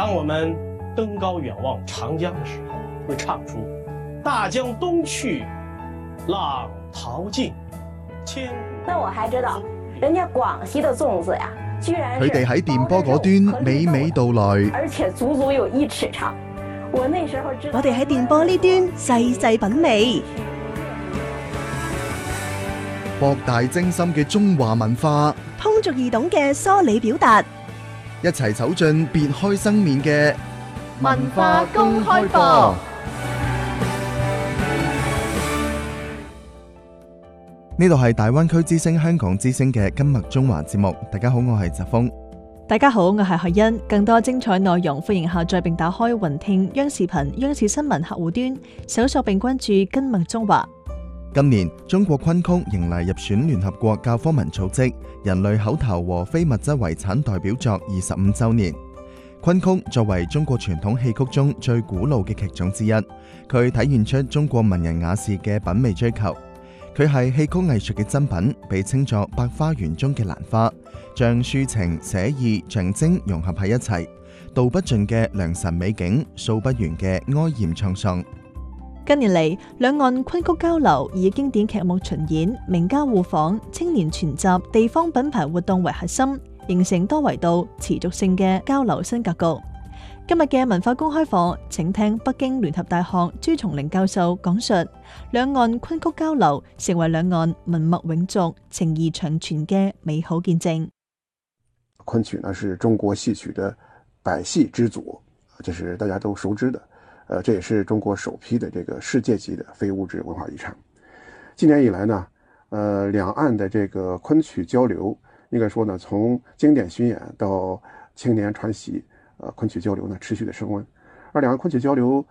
当我们登高远望长江的时候，会唱出大江东去，浪淘尽，千古。 那我还知道，人家廣西的粽子呀，居然佢哋喺電波嗰端娓娓道來， 而且足足有1尺長。我那時候知道， 我哋喺電波呢端細細品味， 博大精深嘅中華文化， 通俗易懂嘅梳理表達， 一齊走進別開生面嘅文化公開課。 呢度係大灣區之聲香港之聲嘅今麥中華節目。大家好，我係澤峰。 大家好，我係海欣。更多精彩內容，歡迎下載並打開雲聽央視頻、央視新聞客戶端，搜索並關注今麥中華。 今年中國昆曲迎嚟入選聯合國教科文組織人類口頭和非物質遺產代表作25週年。昆曲作為中國傳統戲曲中最古老嘅劇種之一，佢體現出中國文人雅士嘅品味追求。佢係戲曲藝術嘅珍品，被稱作百花園中嘅蘭花，將抒情、寫意、象徵融合喺一齊，道不盡嘅良辰美景，訴不完嘅哀艷滄桑。 近年嚟，兩岸昆曲交流以經典劇目巡演、名家互訪、青年全集、地方品牌活動為核心，形成多維度、持續性嘅交流新格局。今日嘅文化公開課，請聽北京聯合大學朱松齡教授講述兩岸昆曲交流成為兩岸文脈永續、情誼長存嘅美好見證。 昆曲呢是中國戲曲的百戲之祖，這是大家都熟知的。這也是中國首批的這個世界級的非物質文化遺產。近年以來呢，兩岸的這個昆曲交流，應該說呢，從經典巡演到青年傳習，昆曲交流呢持續的升溫。而兩岸昆曲交流